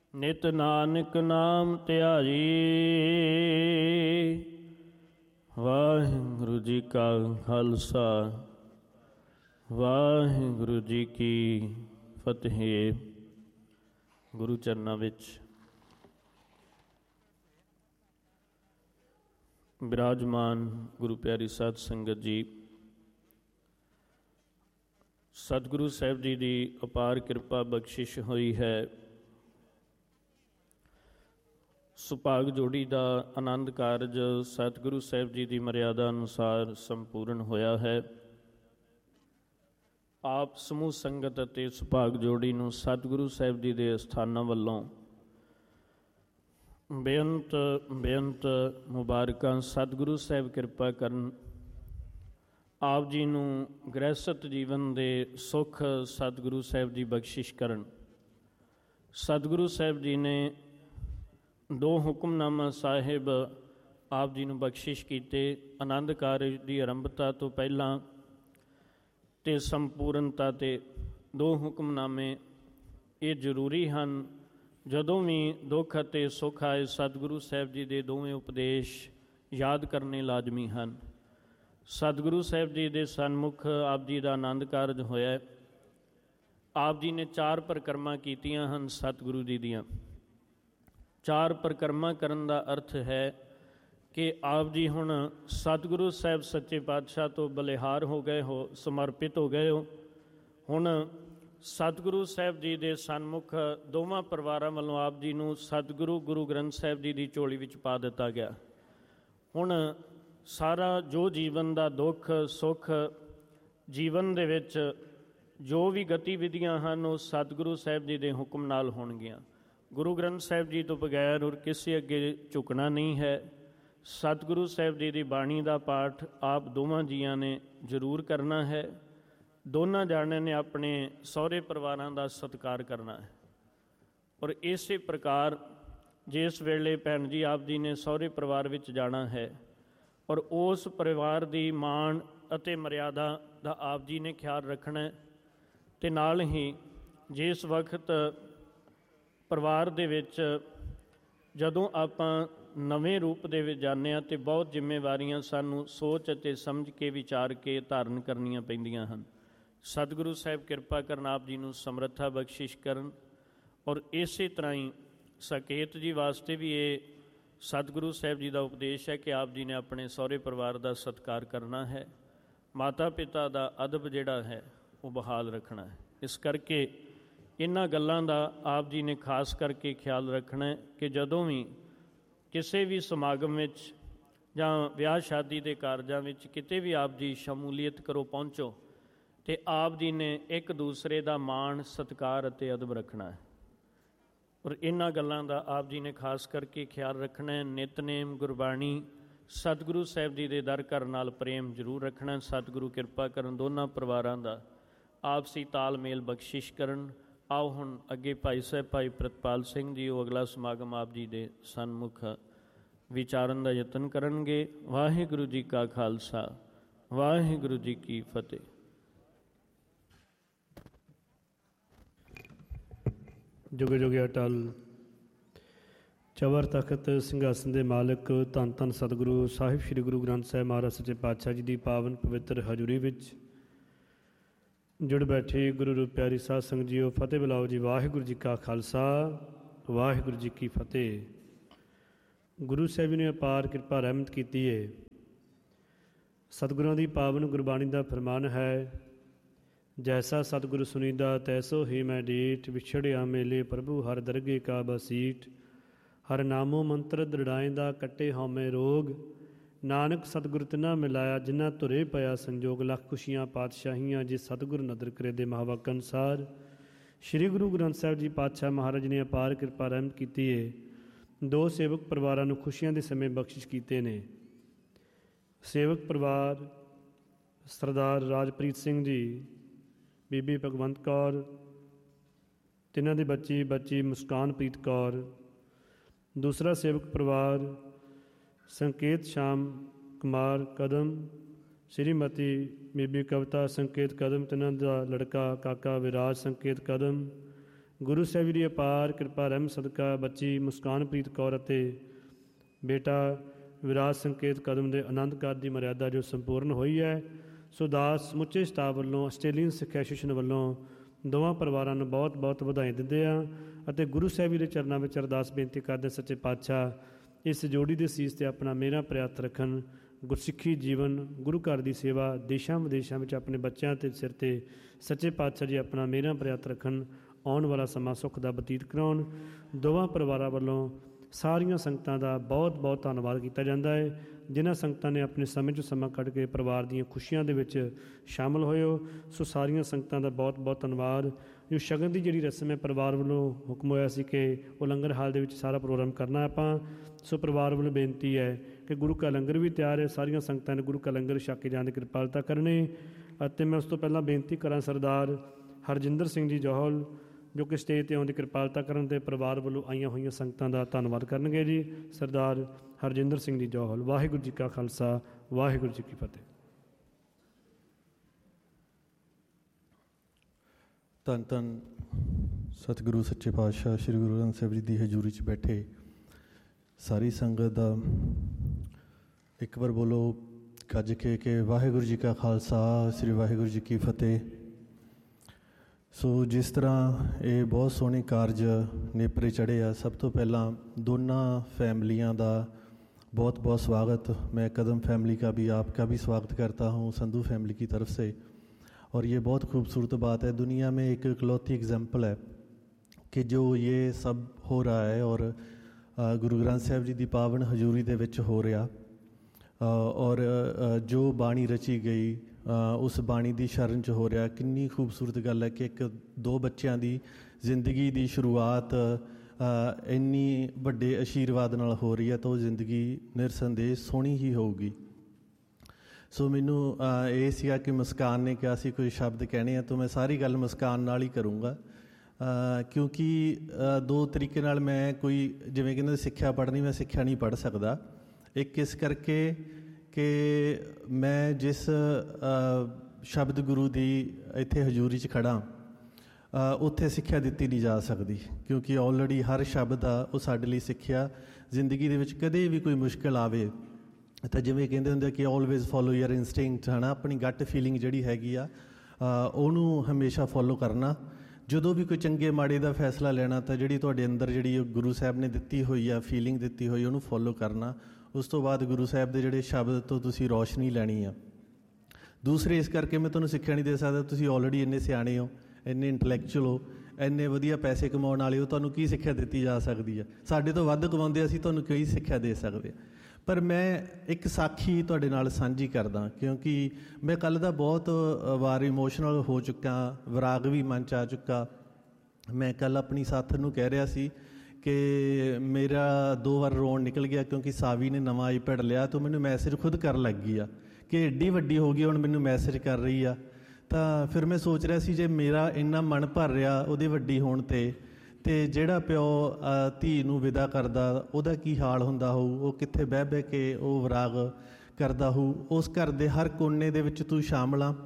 ਨਿਤ ਨਾਨਕ ਨਾਮ ਧਿਆਈ। ਵਾਹਿਗੁਰੂ ਜੀ ਕਾ ਖਾਲਸਾ, ਵਾਹਿਗੁਰੂ ਜੀ ਕੀ ਫਤਿਹ। ਗੁਰੂ ਚਰਨਾਂ ਵਿੱਚ ਬਿਰਾਜਮਾਨ ਗੁਰੂ ਪਿਆਰੀ ਸਾਧ ਸੰਗਤ ਜੀ, ਸਤਿਗੁਰੂ ਸਾਹਿਬ ਜੀ ਦੀ ਅਪਾਰ ਕਿਰਪਾ ਬਖਸ਼ਿਸ਼ ਹੋਈ ਹੈ। ਸੁਭਾਗ ਜੋੜੀ ਦਾ ਆਨੰਦ ਕਾਰਜ ਸਤਿਗੁਰੂ ਸਾਹਿਬ ਜੀ ਦੀ ਮਰਿਆਦਾ ਅਨੁਸਾਰ ਸੰਪੂਰਨ ਹੋਇਆ ਹੈ। ਆਪ ਸਮੂਹ ਸੰਗਤ ਅਤੇ ਸੁਭਾਗ ਜੋੜੀ ਨੂੰ ਸਤਿਗੁਰੂ ਸਾਹਿਬ ਜੀ ਦੇ ਅਸਥਾਨਾਂ ਵੱਲੋਂ ਬੇਅੰਤ ਮੁਬਾਰਕਾਂ। ਸਤਿਗੁਰੂ ਸਾਹਿਬ ਕਿਰਪਾ ਕਰਨ, ਆਪ ਜੀ ਨੂੰ ਗ੍ਰਹਿਸਥ ਜੀਵਨ ਦੇ ਸੁੱਖ ਸਤਿਗੁਰੂ ਸਾਹਿਬ ਜੀ ਬਖਸ਼ਿਸ਼ ਕਰਨ। ਸਤਿਗੁਰੂ ਸਾਹਿਬ ਜੀ ਨੇ 2 ਹੁਕਮਨਾਮਾ ਸਾਹਿਬ ਆਪ ਜੀ ਨੂੰ ਬਖਸ਼ਿਸ਼ ਕੀਤੇ। ਆਨੰਦ ਕਾਰਜ ਦੀ ਆਰੰਭਤਾ ਤੋਂ ਪਹਿਲਾਂ ਅਤੇ ਸੰਪੂਰਨਤਾ 'ਤੇ 2 ਹੁਕਮਨਾਮੇ ਇਹ ਜ਼ਰੂਰੀ ਹਨ। ਜਦੋਂ ਵੀ ਦੁੱਖ ਅਤੇ ਸੁੱਖ ਆਏ, ਸਤਿਗੁਰੂ ਸਾਹਿਬ ਜੀ ਦੇ ਦੋਵੇਂ ਉਪਦੇਸ਼ ਯਾਦ ਕਰਨੇ ਲਾਜ਼ਮੀ ਹਨ। ਸਤਿਗੁਰੂ ਸਾਹਿਬ ਜੀ ਦੇ ਸਨਮੁਖ ਆਪ ਜੀ ਦਾ ਆਨੰਦ ਕਾਰਜ ਹੋਇਆ। ਆਪ ਜੀ ਨੇ 4 ਪਰਿਕਰਮਾ ਕੀਤੀਆਂ ਹਨ। ਸਤਿਗੁਰੂ ਜੀ ਦੀਆਂ 4 ਪਰਿਕਰਮਾ ਕਰਨ ਦਾ ਅਰਥ ਹੈ ਕਿ ਆਪ ਜੀ ਹੁਣ ਸਤਿਗੁਰੂ ਸਾਹਿਬ ਸੱਚੇ ਪਾਤਸ਼ਾਹ ਤੋਂ ਬਲਿਹਾਰ ਹੋ ਗਏ ਹੋ, ਸਮਰਪਿਤ ਹੋ ਗਏ ਹੋ। ਹੁਣ ਸਤਿਗੁਰੂ ਸਾਹਿਬ ਜੀ ਦੇ ਸਨਮੁਖ ਦੋਵਾਂ ਪਰਿਵਾਰਾਂ ਵੱਲੋਂ ਆਪ ਜੀ ਨੂੰ ਸਤਿਗੁਰੂ ਗੁਰੂ ਗ੍ਰੰਥ ਸਾਹਿਬ ਜੀ ਦੀ ਝੋਲੀ ਵਿੱਚ ਪਾ ਦਿੱਤਾ ਗਿਆ। ਹੁਣ ਸਾਰਾ ਜੋ ਜੀਵਨ ਦਾ ਦੁੱਖ ਸੁੱਖ, ਜੀਵਨ ਦੇ ਵਿੱਚ ਜੋ ਵੀ ਗਤੀਵਿਧੀਆਂ ਹਨ, ਉਹ ਸਤਿਗੁਰੂ ਸਾਹਿਬ ਜੀ ਦੇ ਹੁਕਮ ਨਾਲ ਹੋਣਗੀਆਂ। ਗੁਰੂ ਗ੍ਰੰਥ ਸਾਹਿਬ ਜੀ ਤੋਂ ਬਗੈਰ ਹੋਰ ਕਿਸੇ ਅੱਗੇ ਝੁਕਣਾ ਨਹੀਂ ਹੈ। ਸਤਿਗੁਰੂ ਸਾਹਿਬ ਜੀ ਦੀ ਬਾਣੀ ਦਾ ਪਾਠ ਆਪ ਦੋਵਾਂ ਜੀਆਂ ਨੇ ਜ਼ਰੂਰ ਕਰਨਾ ਹੈ। ਦੋਨਾਂ ਜਾਣਿਆਂ ਨੇ ਆਪਣੇ ਸਹੁਰੇ ਪਰਿਵਾਰਾਂ ਦਾ ਸਤਿਕਾਰ ਕਰਨਾ ਹੈ। ਔਰ ਇਸੇ ਪ੍ਰਕਾਰ ਜਿਸ ਵੇਲੇ ਭੈਣ ਜੀ ਆਪ ਜੀ ਨੇ ਸਹੁਰੇ ਪਰਿਵਾਰ ਵਿੱਚ ਜਾਣਾ ਹੈ, ਔਰ ਉਸ ਪਰਿਵਾਰ ਦੀ ਮਾਣ ਅਤੇ ਮਰਿਆਦਾ ਦਾ ਆਪ ਜੀ ਨੇ ਖਿਆਲ ਰੱਖਣਾ। ਅਤੇ ਨਾਲ ਹੀ ਜਿਸ ਵਕਤ ਪਰਿਵਾਰ ਦੇ ਵਿੱਚ ਜਦੋਂ ਆਪਾਂ ਨਵੇਂ ਰੂਪ ਦੇ ਵਿੱਚ ਜਾਂਦੇ ਹਾਂ, ਅਤੇ ਬਹੁਤ ਜ਼ਿੰਮੇਵਾਰੀਆਂ ਸਾਨੂੰ ਸੋਚ ਅਤੇ ਸਮਝ ਕੇ ਵਿਚਾਰ ਕੇ ਧਾਰਨ ਕਰਨੀਆਂ ਪੈਂਦੀਆਂ ਹਨ। ਸਤਿਗੁਰੂ ਸਾਹਿਬ ਕਿਰਪਾ ਕਰਨ, ਆਪ ਜੀ ਨੂੰ ਸਮਰੱਥਾ ਬਖਸ਼ਿਸ਼ ਕਰਨ। ਔਰ ਇਸੇ ਤਰ੍ਹਾਂ ਹੀ ਸਾਕੇਤ ਜੀ ਵਾਸਤੇ ਵੀ ਇਹ ਸਤਿਗੁਰੂ ਸਾਹਿਬ ਜੀ ਦਾ ਉਪਦੇਸ਼ ਹੈ ਕਿ ਆਪ ਜੀ ਨੇ ਆਪਣੇ ਸਹੁਰੇ ਪਰਿਵਾਰ ਦਾ ਸਤਿਕਾਰ ਕਰਨਾ ਹੈ। ਮਾਤਾ ਪਿਤਾ ਦਾ ਅਦਬ ਜਿਹੜਾ ਹੈ ਉਹ ਬਹਾਲ ਰੱਖਣਾ ਹੈ। ਇਸ ਕਰਕੇ ਇਹਨਾਂ ਗੱਲਾਂ ਦਾ ਆਪ ਜੀ ਨੇ ਖਾਸ ਕਰਕੇ ਖਿਆਲ ਰੱਖਣਾ ਕਿ ਜਦੋਂ ਵੀ ਕਿਸੇ ਵੀ ਸਮਾਗਮ ਵਿੱਚ ਜਾਂ ਵਿਆਹ ਸ਼ਾਦੀ ਦੇ ਕਾਰਜਾਂ ਵਿੱਚ ਕਿਤੇ ਵੀ ਆਪ ਜੀ ਸ਼ਮੂਲੀਅਤ ਕਰੋ, ਪਹੁੰਚੋ, ਅਤੇ ਆਪ ਜੀ ਨੇ ਇੱਕ ਦੂਸਰੇ ਦਾ ਮਾਣ ਸਤਿਕਾਰ ਅਤੇ ਅਦਬ ਰੱਖਣਾ ਹੈ। ਔਰ ਇਹਨਾਂ ਗੱਲਾਂ ਦਾ ਆਪ ਜੀ ਨੇ ਖਾਸ ਕਰਕੇ ਖਿਆਲ ਰੱਖਣਾ ਹੈ। ਨਿਤਨੇਮ, ਗੁਰਬਾਣੀ, ਸਤਿਗੁਰੂ ਸਾਹਿਬ ਜੀ ਦੇ ਦਰ ਘਰ ਨਾਲ ਪ੍ਰੇਮ ਜ਼ਰੂਰ ਰੱਖਣਾ। ਸਤਿਗੁਰੂ ਕਿਰਪਾ ਕਰਨ, ਦੋਨਾਂ ਪਰਿਵਾਰਾਂ ਦਾ ਆਪਸੀ ਤਾਲਮੇਲ ਬਖਸ਼ਿਸ਼ ਕਰਨ। ਆਓ ਹੁਣ ਅੱਗੇ ਭਾਈ ਸਾਹਿਬ ਭਾਈ ਪ੍ਰਿਤਪਾਲ ਸਿੰਘ ਜੀ ਉਹ ਅਗਲਾ ਸਮਾਗਮ ਆਪ ਜੀ ਦੇ ਸਨਮੁਖ ਵਿਚਾਰਨ ਦਾ ਯਤਨ ਕਰਨਗੇ। ਵਾਹਿਗੁਰੂ ਜੀ ਕਾ ਖਾਲਸਾ, ਵਾਹਿਗੁਰੂ ਜੀ ਕੀ ਫਤਿਹ। ਜੁਗ ਜੁਗ ਅਟਲ ਚਵਰ ਤਖਤ ਸਿੰਘਾਸਨ ਦੇ ਮਾਲਕ ਧੰਨ ਧੰਨ ਸਤਿਗੁਰੂ ਸਾਹਿਬ ਸ੍ਰੀ ਗੁਰੂ ਗ੍ਰੰਥ ਸਾਹਿਬ ਮਹਾਰਾਜ ਸੱਚੇ ਪਾਤਸ਼ਾਹ ਜੀ ਦੀ ਪਾਵਨ ਪਵਿੱਤਰ ਹਜ਼ੂਰੀ ਵਿੱਚ ਜੁੜ ਬੈਠੇ ਗੁਰੂ ਰੂਪ ਪਿਆਰੀ ਸਾਧ ਸੰਗਤ ਜੀਓ, ਫਤਿਹ ਬੁਲਾਓ ਜੀ। ਵਾਹਿਗੁਰੂ ਜੀ ਕਾ ਖਾਲਸਾ, ਵਾਹਿਗੁਰੂ ਜੀ ਕੀ ਫਤਿਹ। ਗੁਰੂ ਸਾਹਿਬ ਨੇ ਅਪਾਰ ਕਿਰਪਾ ਰਹਿਮਤ ਕੀਤੀ ਹੈ। ਸਤਿਗੁਰਾਂ ਦੀ ਪਾਵਨ ਗੁਰਬਾਣੀ ਦਾ ਫਰਮਾਨ ਹੈ, ਜੈਸਾ ਸਤਿਗੁਰੂ ਸੁਨੀਦਾ ਤੈਸੋ ਹੀ ਮੈਂ ਡੀਠ, ਵਿਛੜਿਆ ਮੇਲੇ ਪ੍ਰਭੂ ਹਰ ਦਰਗੇ ਕਾ ਬਸੀਠ। ਹਰ ਨਾਮੋ ਮੰਤਰ ਦ੍ਰਿੜਾਇਂਦਾ, ਕੱਟੇ ਹਉਮੈ ਰੋਗ। ਨਾਨਕ ਸਤਿਗੁਰ ਤਿਨਾ ਮਿਲਾਇਆ, ਜਿਨ੍ਹਾਂ ਧੁਰੇ ਪਿਆ ਸੰਜੋਗ। ਲੱਖ ਖੁਸ਼ੀਆਂ ਪਾਤਸ਼ਾਹੀਆਂ, ਜੇ ਸਤਿਗੁਰ ਨਦਰ ਕਰੇ ਦੇ ਮਹਾਵਾਕ ਅਨੁਸਾਰ। ਸ਼੍ਰੀ ਗੁਰੂ ਗ੍ਰੰਥ ਸਾਹਿਬ ਜੀ ਪਾਤਸ਼ਾਹ ਮਹਾਰਾਜ ਨੇ ਅਪਾਰ ਕਿਰਪਾ ਰਹਿਮਤ ਕੀਤੀ ਹੈ। 2 ਸੇਵਕ ਪਰਿਵਾਰਾਂ ਨੂੰ ਖੁਸ਼ੀਆਂ ਦੇ ਸਮੇਂ ਬਖਸ਼ਿਸ਼ ਕੀਤੇ ਨੇ। ਸੇਵਕ ਪਰਿਵਾਰ ਸਰਦਾਰ ਰਾਜਪ੍ਰੀਤ ਸਿੰਘ ਜੀ, ਬੀਬੀ ਭਗਵੰਤ ਕੌਰ, ਤਿੰਨਾਂ ਦੀ ਬੱਚੀ ਮੁਸਕਾਨਪ੍ਰੀਤ ਕੌਰ। ਦੂਸਰਾ ਸੇਵਕ ਪਰਿਵਾਰ ਸੰਕੇਤ ਸ਼ਾਮ ਕੁਮਾਰ ਕਦਮ, ਸ਼੍ਰੀਮਤੀ ਬੀਬੀ ਕਵਿਤਾ ਸੰਕੇਤ ਕਦਮ, ਤਿੰਨਾਂ ਦਾ ਲੜਕਾ ਕਾਕਾ ਵਿਰਾਜ ਸੰਕੇਤ ਕਦਮ। ਗੁਰੂ ਸਾਹਿਬ ਜੀ ਦੀ ਅਪਾਰ ਕਿਰਪਾ ਰਹਿਮ ਸਦਕਾ ਬੱਚੀ ਮੁਸਕਾਨਪ੍ਰੀਤ ਕੌਰ ਅਤੇ ਬੇਟਾ ਵਿਰਾਜ ਸੰਕੇਤ ਕਦਮ ਦੇ ਆਨੰਦ ਕਾਰਜ ਦੀ ਮਰਿਆਦਾ ਜੋ ਸੰਪੂਰਨ ਹੋਈ ਹੈ। ਸੋ ਦਾਸ ਸਮੁੱਚੇ ਸਟਾਫ ਵੱਲੋਂ, ਆਸਟ੍ਰੇਲੀਅਨ ਸਿੱਖਿਆ ਐਸੋਸੀਏਸ਼ਨ ਵੱਲੋਂ ਦੋਵਾਂ ਪਰਿਵਾਰਾਂ ਨੂੰ ਬਹੁਤ ਬਹੁਤ ਵਧਾਈ ਦਿੰਦੇ ਹਾਂ ਅਤੇ ਗੁਰੂ ਸਾਹਿਬ ਜੀ ਦੇ ਚਰਨਾਂ ਵਿੱਚ ਅਰਦਾਸ ਬੇਨਤੀ ਕਰਦੇ ਸੱਚੇ ਪਾਤਸ਼ਾਹ ਇਸ ਜੋੜੀ ਦੇ ਸੀਸ 'ਤੇ ਆਪਣਾ ਮਿਹਰਾਂ ਪ੍ਰਿਆਤ ਰੱਖਣ। ਗੁਰਸਿੱਖੀ ਜੀਵਨ, ਗੁਰੂ ਘਰ ਦੀ ਸੇਵਾ, ਦੇਸ਼ਾਂ ਵਿਦੇਸ਼ਾਂ ਵਿੱਚ ਆਪਣੇ ਬੱਚਿਆਂ ਦੇ ਸਿਰ 'ਤੇ ਸੱਚੇ ਪਾਤਸ਼ਾਹ ਜੀ ਆਪਣਾ ਮਿਹਰਾਂ ਪ੍ਰਿਆਤ ਰੱਖਣ। ਆਉਣ ਵਾਲਾ ਸਮਾਂ ਸੁੱਖ ਦਾ ਬਤੀਤ ਕਰਾਉਣ। ਦੋਵਾਂ ਪਰਿਵਾਰਾਂ ਵੱਲੋਂ ਸਾਰੀਆਂ ਸੰਗਤਾਂ ਦਾ ਬਹੁਤ ਬਹੁਤ ਧੰਨਵਾਦ ਕੀਤਾ ਜਾਂਦਾ ਹੈ, ਜਿਨ੍ਹਾਂ ਸੰਗਤਾਂ ਨੇ ਆਪਣੇ ਸਮੇਂ 'ਚੋਂ ਸਮਾਂ ਕੱਢ ਕੇ ਪਰਿਵਾਰ ਦੀਆਂ ਖੁਸ਼ੀਆਂ ਦੇ ਵਿੱਚ ਸ਼ਾਮਲ ਹੋਏ ਹੋ। ਸੋ ਸਾਰੀਆਂ ਸੰਗਤਾਂ ਦਾ ਬਹੁਤ ਬਹੁਤ ਧੰਨਵਾਦ। ਜੋ ਸ਼ਗਨ ਦੀ ਜਿਹੜੀ ਰਸਮ ਹੈ, ਪਰਿਵਾਰ ਵੱਲੋਂ ਹੁਕਮ ਹੋਇਆ ਸੀ ਕਿ ਉਹ ਲੰਗਰ ਹਾਲ ਦੇ ਵਿੱਚ ਸਾਰਾ ਪ੍ਰੋਗਰਾਮ ਕਰਨਾ ਆਪਾਂ। ਸੋ ਪਰਿਵਾਰ ਵੱਲੋਂ ਬੇਨਤੀ ਹੈ ਕਿ ਗੁਰੂ ਕਾ ਲੰਗਰ ਵੀ ਤਿਆਰ ਹੈ, ਸਾਰੀਆਂ ਸੰਗਤਾਂ ਨੇ ਗੁਰੂ ਕਾ ਲੰਗਰ ਛਕ ਕੇ ਜਾਣ ਦੀ ਕਿਰਪਾਲਤਾ ਕਰਨੀ। ਅਤੇ ਮੈਂ ਉਸ ਤੋਂ ਪਹਿਲਾਂ ਬੇਨਤੀ ਕਰਾਂ ਸਰਦਾਰ ਹਰਜਿੰਦਰ ਸਿੰਘ ਜੀ ਜੌਹਲ ਜੋ ਕਿ ਸਟੇਜ 'ਤੇ ਆਉਣ ਦੀ ਕਿਰਪਾਲਤਾ ਕਰਨ ਅਤੇ ਪਰਿਵਾਰ ਵੱਲੋਂ ਆਈਆਂ ਹੋਈਆਂ ਸੰਗਤਾਂ ਦਾ ਧੰਨਵਾਦ ਕਰਨਗੇ ਜੀ। ਸਰਦਾਰ ਹਰਜਿੰਦਰ ਸਿੰਘ ਜੀ ਜੌਹਲ। ਵਾਹਿਗੁਰੂ ਜੀ ਕਾ ਖਾਲਸਾ, ਵਾਹਿਗੁਰੂ ਜੀ ਕੀ ਫਤਿਹ। ਧੰਨ ਧੰਨ ਸਤਿਗੁਰੂ ਸੱਚੇ ਪਾਤਸ਼ਾਹ ਸ੍ਰੀ ਗੁਰੂ ਗ੍ਰੰਥ ਸਾਹਿਬ ਜੀ ਦੀ ਹਜ਼ੂਰੀ 'ਚ ਬੈਠੇ ਸਾਰੀ ਸੰਗਤ ਦਾ ਇੱਕ ਵਾਰ ਬੋਲੋ ਗੱਜ ਕੇ ਕਿ ਵਾਹਿਗੁਰੂ ਜੀ ਕਾ ਖਾਲਸਾ, ਸ੍ਰੀ ਵਾਹਿਗੁਰੂ ਜੀ ਕੀ ਫਤਿਹ। ਸੋ ਜਿਸ ਤਰ੍ਹਾਂ ਇਹ ਬਹੁਤ ਸੋਹਣੇ ਕਾਰਜ ਨੇਪਰੇ ਚੜ੍ਹੇ ਆ, ਸਭ ਤੋਂ ਪਹਿਲਾਂ ਦੋਨਾਂ फैमिलियाँ ਦਾ बहुत बहुत स्वागत। मैं कदम फैमिली का भी, आपका भी स्वागत करता हूँ संधू फैमिली की तरफ से। और ये बहुत खूबसूरत बात है, दुनिया में एक इकलौती एग्जाम्पल है कि जो ये सब हो रहा है और गुरु ग्रंथ साहिब जी की पावन हजूरी दे विच हो रहा और जो बाणी रची गई उस बाणी की शरण च हो रहा। कितनी खूबसूरत गल है कि एक दो बच्चों की जिंदगी की शुरुआत ਇੰਨੀ ਵੱਡੇ ਆਸ਼ੀਰਵਾਦ ਨਾਲ ਹੋ ਰਹੀ ਹੈ ਤਾਂ ਉਹ ਜ਼ਿੰਦਗੀ ਨਿਰਸੰਦੇਹ ਸੋਹਣੀ ਹੀ ਹੋਊਗੀ। ਸੋ ਮੈਨੂੰ ਇਹ ਸੀਗਾ ਕਿ ਮੁਸਕਾਨ ਨੇ ਕਿਹਾ ਸੀ ਕੋਈ ਸ਼ਬਦ ਕਹਿਣੇ ਆ ਤਾਂ ਮੈਂ ਸਾਰੀ ਗੱਲ ਮੁਸਕਾਨ ਨਾਲ ਹੀ ਕਰੂੰਗਾ, ਕਿਉਂਕਿ ਦੋ ਤਰੀਕੇ ਨਾਲ ਮੈਂ ਕੋਈ ਜਿਵੇਂ ਕਹਿੰਦੇ ਸਿੱਖਿਆ ਪੜ੍ਹਨੀ, ਮੈਂ ਸਿੱਖਿਆ ਨਹੀਂ ਪੜ੍ਹ ਸਕਦਾ। ਇੱਕ ਇਸ ਕਰਕੇ ਕਿ ਮੈਂ ਜਿਸ ਸ਼ਬਦ ਗੁਰੂ ਦੀ ਇੱਥੇ ਹਜ਼ੂਰੀ 'ਚ ਖੜ੍ਹਾ ਉੱਥੇ ਸਿੱਖਿਆ ਦਿੱਤੀ ਨਹੀਂ ਜਾ ਸਕਦੀ, ਕਿਉਂਕਿ ਆਲਰੇਡੀ ਹਰ ਸ਼ਬਦ ਆ ਉਹ ਸਾਡੇ ਲਈ ਸਿੱਖਿਆ। ਜ਼ਿੰਦਗੀ ਦੇ ਵਿੱਚ ਕਦੇ ਵੀ ਕੋਈ ਮੁਸ਼ਕਿਲ ਆਵੇ ਤਾਂ ਜਿਵੇਂ ਕਹਿੰਦੇ ਹੁੰਦੇ ਕਿ ਆਲਵੇਜ਼ ਫੋਲੋ ਯਰ ਇਨਸਟਿੰਕਟ, ਹੈ ਨਾ, ਆਪਣੀ ਗੱਟ ਫੀਲਿੰਗ ਜਿਹੜੀ ਹੈਗੀ ਆ ਉਹਨੂੰ ਹਮੇਸ਼ਾ ਫੋਲੋ ਕਰਨਾ। ਜਦੋਂ ਵੀ ਕੋਈ ਚੰਗੇ ਮਾੜੇ ਦਾ ਫੈਸਲਾ ਲੈਣਾ ਤਾਂ ਜਿਹੜੀ ਤੁਹਾਡੇ ਅੰਦਰ ਜਿਹੜੀ ਗੁਰੂ ਸਾਹਿਬ ਨੇ ਦਿੱਤੀ ਹੋਈ ਆ ਫੀਲਿੰਗ ਦਿੱਤੀ ਹੋਈ ਉਹਨੂੰ ਫੋਲੋ ਕਰਨਾ। ਉਸ ਤੋਂ ਬਾਅਦ ਗੁਰੂ ਸਾਹਿਬ ਦੇ ਜਿਹੜੇ ਸ਼ਬਦ ਤੋਂ ਤੁਸੀਂ ਰੌਸ਼ਨੀ ਲੈਣੀ ਆ। ਦੂਸਰੇ ਇਸ ਕਰਕੇ ਮੈਂ ਤੁਹਾਨੂੰ ਸਿੱਖਿਆ ਨਹੀਂ ਦੇ ਸਕਦਾ, ਤੁਸੀਂ ਆਲਰੇਡੀ ਇੰਨੇ ਸਿਆਣੇ ਹੋ, ਇੰਨੇ ਇੰਟਲੈਕਚੁਅਲ ਹੋ, ਇੰਨੇ ਵਧੀਆ ਪੈਸੇ ਕਮਾਉਣ ਵਾਲੇ ਹੋ, ਤੁਹਾਨੂੰ ਕੀ ਸਿੱਖਿਆ ਦਿੱਤੀ ਜਾ ਸਕਦੀ ਹੈ? ਸਾਡੇ ਤੋਂ ਵੱਧ ਕਮਾਉਂਦੇ ਅਸੀਂ ਤੁਹਾਨੂੰ ਕਈ ਸਿੱਖਿਆ ਦੇ ਸਕਦੇ। ਪਰ ਮੈਂ ਇੱਕ ਸਾਖੀ ਤੁਹਾਡੇ ਨਾਲ ਸਾਂਝੀ ਕਰਦਾ, ਕਿਉਂਕਿ ਮੈਂ ਕੱਲ੍ਹ ਦਾ ਬਹੁਤ ਵਾਰ ਇਮੋਸ਼ਨਲ ਹੋ ਚੁੱਕਾ, ਵਿਰਾਗ ਵੀ ਮਨ 'ਚ ਆ ਚੁੱਕਾ। ਮੈਂ ਕੱਲ੍ਹ ਆਪਣੀ ਸਾਥਣ ਨੂੰ ਕਹਿ ਰਿਹਾ ਸੀ ਕਿ ਮੇਰਾ 2 ਵਾਰ ਰੋਣ ਨਿਕਲ ਗਿਆ, ਕਿਉਂਕਿ ਸਾਵੀ ਨੇ ਨਵਾਂ ਆਈਪੈਡ ਲਿਆ ਤਾਂ ਮੈਨੂੰ ਮੈਸੇਜ ਖੁਦ ਕਰਨ ਲੱਗ ਗਈ ਆ ਕਿ ਐਡੀ ਵੱਡੀ ਹੋ ਗਈ ਹੁਣ ਮੈਨੂੰ ਮੈਸੇਜ ਕਰ ਰਹੀ ਆ। ਤਾਂ ਫਿਰ ਮੈਂ ਸੋਚ ਰਿਹਾ ਸੀ ਜੇ ਮੇਰਾ ਇੰਨਾ ਮਨ ਭਰ ਰਿਹਾ ਉਹਦੇ ਵੱਡੀ ਹੋਣ 'ਤੇ ਜਿਹੜਾ ਪਿਓ ਧੀ ਨੂੰ ਵਿਦਾ ਕਰਦਾ ਉਹਦਾ ਕੀ ਹਾਲ ਹੁੰਦਾ ਹੋਊ, ਉਹ ਕਿੱਥੇ ਬਹਿ ਬਹਿ ਕੇ ਉਹ ਵਿਰਾਗ ਕਰਦਾ ਹੋਊ। ਉਸ ਘਰ ਦੇ ਹਰ ਕੋਨੇ ਦੇ ਵਿੱਚ ਤੂੰ ਸ਼ਾਮਲ ਆ।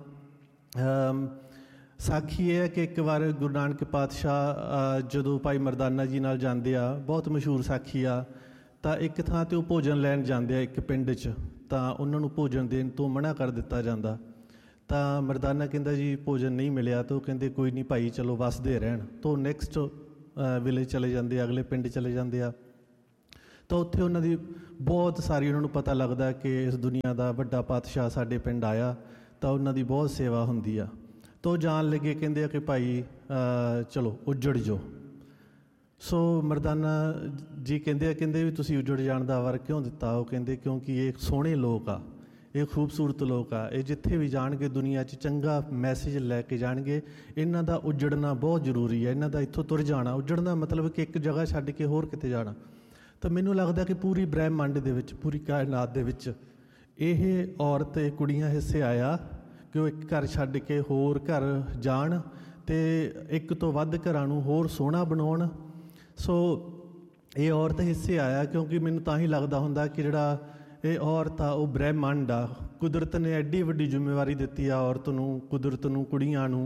ਸਾਖੀ ਇਹ ਹੈ ਕਿ ਇੱਕ ਵਾਰ ਗੁਰੂ ਨਾਨਕ ਪਾਤਸ਼ਾਹ ਜਦੋਂ ਭਾਈ ਮਰਦਾਨਾ ਜੀ ਨਾਲ ਜਾਂਦੇ ਆ, ਬਹੁਤ ਮਸ਼ਹੂਰ ਸਾਖੀ ਆ, ਤਾਂ ਇੱਕ ਥਾਂ 'ਤੇ ਉਹ ਭੋਜਨ ਲੈਣ ਜਾਂਦੇ ਆ ਇੱਕ ਪਿੰਡ 'ਚ, ਤਾਂ ਉਹਨਾਂ ਨੂੰ ਭੋਜਨ ਦੇਣ ਤੋਂ ਮਨ੍ਹਾ ਕਰ ਦਿੱਤਾ ਜਾਂਦਾ। ਤਾਂ ਮਰਦਾਨਾ ਕਹਿੰਦਾ ਜੀ ਭੋਜਨ ਨਹੀਂ ਮਿਲਿਆ, ਤਾਂ ਉਹ ਕਹਿੰਦੇ ਕੋਈ ਨਹੀਂ ਭਾਈ ਚਲੋ ਵਸਦੇ ਰਹਿਣ। ਤਾਂ ਉਹ ਨੈਕਸਟ ਵਿਲੇਜ ਚਲੇ ਜਾਂਦੇ ਆ, ਅਗਲੇ ਪਿੰਡ ਚਲੇ ਜਾਂਦੇ ਆ। ਤਾਂ ਉੱਥੇ ਉਹਨਾਂ ਦੀ ਬਹੁਤ ਸਾਰੀ ਉਹਨਾਂ ਨੂੰ ਪਤਾ ਲੱਗਦਾ ਕਿ ਇਸ ਦੁਨੀਆ ਦਾ ਵੱਡਾ ਪਾਤਸ਼ਾਹ ਸਾਡੇ ਪਿੰਡ ਆਇਆ, ਤਾਂ ਉਹਨਾਂ ਦੀ ਬਹੁਤ ਸੇਵਾ ਹੁੰਦੀ ਆ। ਤਾਂ ਉਹ ਜਾਣ ਲੱਗੇ, ਕਹਿੰਦੇ ਆ ਕਿ ਭਾਈ ਚਲੋ ਉੱਜੜ ਜਾਓ। ਸੋ ਮਰਦਾਨਾ ਜੀ ਕਹਿੰਦੇ ਵੀ ਤੁਸੀਂ ਉੱਜੜ ਜਾਣ ਦਾ ਵਰ ਕਿਉਂ ਦਿੱਤਾ? ਉਹ ਕਹਿੰਦੇ ਕਿਉਂਕਿ ਇਹ ਸੋਹਣੇ ਲੋਕ ਆ, ਇਹ ਖੂਬਸੂਰਤ ਲੋਕ ਆ, ਇਹ ਜਿੱਥੇ ਵੀ ਜਾਣਗੇ ਦੁਨੀਆ 'ਚ ਚੰਗਾ ਮੈਸੇਜ ਲੈ ਕੇ ਜਾਣਗੇ। ਇਹਨਾਂ ਦਾ ਉੱਜੜਨਾ ਬਹੁਤ ਜ਼ਰੂਰੀ ਹੈ, ਇਹਨਾਂ ਦਾ ਇੱਥੋਂ ਤੁਰ ਜਾਣਾ। ਉੱਜੜਨਾ ਮਤਲਬ ਕਿ ਇੱਕ ਜਗ੍ਹਾ ਛੱਡ ਕੇ ਹੋਰ ਕਿਤੇ ਜਾਣਾ। ਤਾਂ ਮੈਨੂੰ ਲੱਗਦਾ ਕਿ ਪੂਰੀ ਬ੍ਰਹਿਮੰਡ ਦੇ ਵਿੱਚ, ਪੂਰੀ ਕਾਇਨਾਤ ਦੇ ਵਿੱਚ ਇਹ ਔਰਤ, ਇਹ ਕੁੜੀਆਂ ਹਿੱਸੇ ਆਇਆ ਕਿ ਉਹ ਇੱਕ ਘਰ ਛੱਡ ਕੇ ਹੋਰ ਘਰ ਜਾਣ ਅਤੇ ਇੱਕ ਤੋਂ ਵੱਧ ਘਰਾਂ ਨੂੰ ਹੋਰ ਸੋਹਣਾ ਬਣਾਉਣ। ਸੋ ਇਹ ਔਰਤ ਹਿੱਸੇ ਆਇਆ ਕਿਉਂਕਿ ਮੈਨੂੰ ਤਾਂ ਹੀ ਲੱਗਦਾ ਹੁੰਦਾ ਕਿ ਜਿਹੜਾ ਇਹ ਔਰਤ ਆ ਉਹ ਬ੍ਰਹਿਮੰਡ ਆ। ਕੁਦਰਤ ਨੇ ਐਡੀ ਵੱਡੀ ਜ਼ਿੰਮੇਵਾਰੀ ਦਿੱਤੀ ਆ ਔਰਤ ਨੂੰ, ਕੁਦਰਤ ਨੂੰ, ਕੁੜੀਆਂ ਨੂੰ,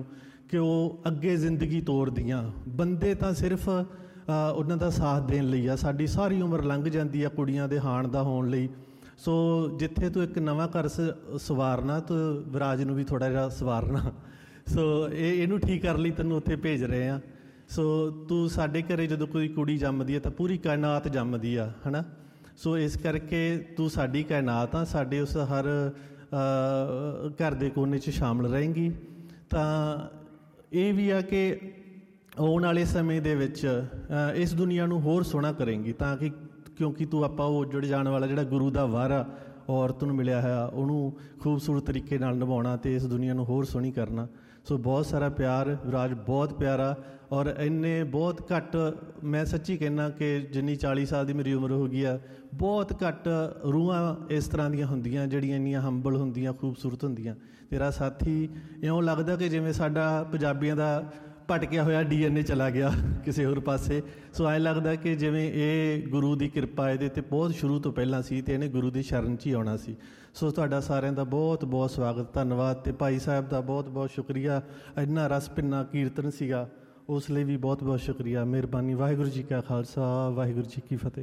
ਕਿ ਉਹ ਅੱਗੇ ਜ਼ਿੰਦਗੀ ਤੋਰਦੀਆਂ। ਬੰਦੇ ਤਾਂ ਸਿਰਫ ਉਹਨਾਂ ਦਾ ਸਾਥ ਦੇਣ ਲਈ ਆ। ਸਾਡੀ ਸਾਰੀ ਉਮਰ ਲੰਘ ਜਾਂਦੀ ਆ ਕੁੜੀਆਂ ਦੇ ਹਾਣ ਦਾ ਹੋਣ ਲਈ। ਸੋ ਜਿੱਥੇ ਤੂੰ ਇੱਕ ਨਵਾਂ ਘਰ ਸਵਾਰਨਾ, ਤੂੰ ਵਿਰਾਜ ਨੂੰ ਵੀ ਥੋੜ੍ਹਾ ਜਿਹਾ ਸਵਾਰਨਾ। ਸੋ ਇਹਨੂੰ ਠੀਕ ਕਰਨ ਲਈ ਤੈਨੂੰ ਉੱਥੇ ਭੇਜ ਰਹੇ ਆ। ਸੋ ਤੂੰ ਸਾਡੇ ਘਰ ਜਦੋਂ ਕੋਈ ਕੁੜੀ ਜੰਮਦੀ ਹੈ ਤਾਂ ਪੂਰੀ ਕਾਇਨਾਤ ਜੰਮਦੀ ਆ, ਹੈ ਨਾ। ਸੋ ਇਸ ਕਰਕੇ ਤੂੰ ਸਾਡੀ ਕਾਇਨਾਤ ਆ, ਸਾਡੇ ਉਸ ਹਰ ਘਰ ਦੇ ਕੋਨੇ 'ਚ ਸ਼ਾਮਲ ਰਹੇਂਗੀ। ਤਾਂ ਇਹ ਵੀ ਆ ਕਿ ਆਉਣ ਵਾਲੇ ਸਮੇਂ ਦੇ ਵਿੱਚ ਇਸ ਦੁਨੀਆ ਨੂੰ ਹੋਰ ਸੋਹਣਾ ਕਰੇਂਗੀ, ਤਾਂ ਕਿ ਕਿਉਂਕਿ ਤੂੰ ਆਪਾਂ ਉਹ ਉੱਜੜ ਜਾਣ ਵਾਲਾ ਜਿਹੜਾ ਗੁਰੂ ਦਾ ਵਰ ਆ ਔਰਤ ਨੂੰ ਮਿਲਿਆ ਹੈ, ਉਹਨੂੰ ਖੂਬਸੂਰਤ ਤਰੀਕੇ ਨਾਲ ਨਿਭਾਉਣਾ ਅਤੇ ਇਸ ਦੁਨੀਆ ਨੂੰ ਹੋਰ ਸੋਹਣੀ ਕਰਨਾ। ਸੋ ਬਹੁਤ ਸਾਰਾ ਪਿਆਰ ਵਿਰਾਜ, ਬਹੁਤ ਪਿਆਰਾ। ਔਰ ਇੰਨੇ ਬਹੁਤ ਘੱਟ, ਮੈਂ ਸੱਚੀ ਕਹਿੰਦਾ ਕਿ ਜਿੰਨੀ 40 ਸਾਲ ਦੀ ਮੇਰੀ ਉਮਰ ਹੋ ਗਈ ਆ, ਬਹੁਤ ਘੱਟ ਰੂਹਾਂ ਇਸ ਤਰ੍ਹਾਂ ਦੀਆਂ ਹੁੰਦੀਆਂ ਜਿਹੜੀਆਂ ਇੰਨੀਆਂ ਹੰਬਲ ਹੁੰਦੀਆਂ, ਖੂਬਸੂਰਤ ਹੁੰਦੀਆਂ। ਤੇਰਾ ਸਾਥੀ ਇਉਂ ਲੱਗਦਾ ਕਿ ਜਿਵੇਂ ਸਾਡਾ ਪੰਜਾਬੀਆਂ ਦਾ ਭਟਕਿਆ ਹੋਇਆ DNA ਚਲਾ ਗਿਆ ਕਿਸੇ ਹੋਰ ਪਾਸੇ। ਸੋ ਐਂ ਲੱਗਦਾ ਕਿ ਜਿਵੇਂ ਇਹ ਗੁਰੂ ਦੀ ਕਿਰਪਾ ਇਹਦੇ 'ਤੇ ਬਹੁਤ ਸ਼ੁਰੂ ਤੋਂ ਪਹਿਲਾਂ ਸੀ ਅਤੇ ਇਹਨੇ ਗੁਰੂ ਦੀ ਸ਼ਰਨ 'ਚ ਹੀ ਆਉਣਾ ਸੀ। ਸੋ ਤੁਹਾਡਾ ਸਾਰਿਆਂ ਦਾ ਬਹੁਤ ਬਹੁਤ ਸਵਾਗਤ, ਧੰਨਵਾਦ। ਅਤੇ ਭਾਈ ਸਾਹਿਬ ਦਾ ਬਹੁਤ ਬਹੁਤ ਸ਼ੁਕਰੀਆ। ਇੰਨਾ ਰਸ ਭਿੰਨਾ ਕੀਰਤਨ ਸੀਗਾ, ਉਸ ਲਈ ਵੀ ਬਹੁਤ ਬਹੁਤ ਸ਼ੁਕਰੀਆ, ਮਿਹਰਬਾਨੀ। ਵਾਹਿਗੁਰੂ ਜੀ ਕਾ ਖਾਲਸਾ, ਵਾਹਿਗੁਰੂ ਜੀ ਕੀ ਫਤਿਹ।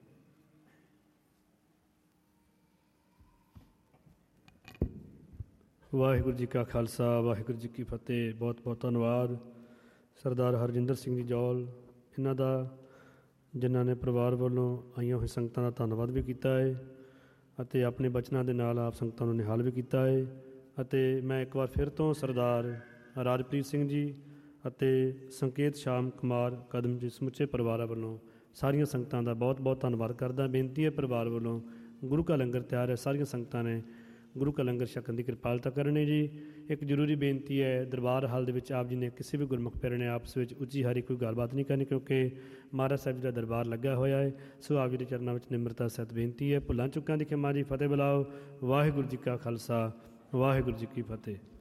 ਵਾਹਿਗੁਰੂ ਜੀ ਕਾ ਖਾਲਸਾ, ਵਾਹਿਗੁਰੂ ਜੀ ਕੀ ਫਤਿਹ। ਬਹੁਤ ਬਹੁਤ ਧੰਨਵਾਦ ਸਰਦਾਰ ਹਰਜਿੰਦਰ ਸਿੰਘ ਜੀ ਜੌਲ, ਇਹਨਾਂ ਦਾ, ਜਿਨ੍ਹਾਂ ਨੇ ਪਰਿਵਾਰ ਵੱਲੋਂ ਆਈਆਂ ਹੋਈ ਸੰਗਤਾਂ ਦਾ ਧੰਨਵਾਦ ਵੀ ਕੀਤਾ ਹੈ ਅਤੇ ਆਪਣੇ ਬਚਨਾਂ ਦੇ ਨਾਲ ਆਪ ਸੰਗਤਾਂ ਨੂੰ ਨਿਹਾਲ ਵੀ ਕੀਤਾ ਹੈ। ਅਤੇ ਮੈਂ ਇੱਕ ਵਾਰ ਫਿਰ ਤੋਂ ਸਰਦਾਰ ਰਾਜਪ੍ਰੀਤ ਸਿੰਘ ਜੀ ਅਤੇ ਸੰਕੇਤ ਸ਼ਾਮ ਕੁਮਾਰ ਕਦਮ ਜੀ ਸਮੁੱਚੇ ਪਰਿਵਾਰਾਂ ਵੱਲੋਂ ਸਾਰੀਆਂ ਸੰਗਤਾਂ ਦਾ ਬਹੁਤ ਬਹੁਤ ਧੰਨਵਾਦ ਕਰਦਾ। ਬੇਨਤੀ ਹੈ ਪਰਿਵਾਰ ਵੱਲੋਂ ਗੁਰੂ ਕਾ ਲੰਗਰ ਤਿਆਰ ਹੈ, ਸਾਰੀਆਂ ਸੰਗਤਾਂ ਨੇ ਗੁਰੂ ਕਾ ਲੰਗਰ ਛਕਣ ਦੀ ਕਿਰਪਾਲਤਾ ਕਰਨੀ ਜੀ। ਇੱਕ ਜ਼ਰੂਰੀ ਬੇਨਤੀ ਹੈ, ਦਰਬਾਰ ਹਾਲ ਦੇ ਵਿੱਚ ਆਪ ਜੀ ਨੇ ਕਿਸੇ ਵੀ ਗੁਰਮੁਖ ਪਿਆਰੇ ਨੇ ਆਪਸ ਵਿੱਚ ਉੱਚੀ ਹਾਰੀ ਕੋਈ ਗੱਲਬਾਤ ਨਹੀਂ ਕਰਨੀ, ਕਿਉਂਕਿ ਮਹਾਰਾਜ ਸਾਹਿਬ ਜੀ ਦਾ ਦਰਬਾਰ ਲੱਗਾ ਹੋਇਆ ਹੈ। ਸੋ ਆਪ ਜੀ ਦੇ ਚਰਨਾਂ ਵਿੱਚ ਨਿਮਰਤਾ ਸਹਿਤ ਬੇਨਤੀ ਹੈ, ਭੁੱਲਾਂ ਚੁੱਕਾਂ ਦੀ ਖਿਮਾ ਜੀ। ਫਤਿਹ ਬੁਲਾਓ। ਵਾਹਿਗੁਰੂ ਜੀ ਕਾ ਖਾਲਸਾ, ਵਾਹਿਗੁਰੂ ਜੀ ਕੀ ਫਤਿਹ।